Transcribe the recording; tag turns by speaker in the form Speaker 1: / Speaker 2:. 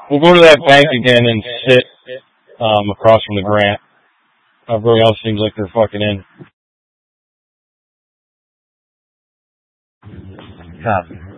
Speaker 1: We'll go to that bank again and sit across from the Grant. Everybody else seems like they're fucking in.
Speaker 2: Copy.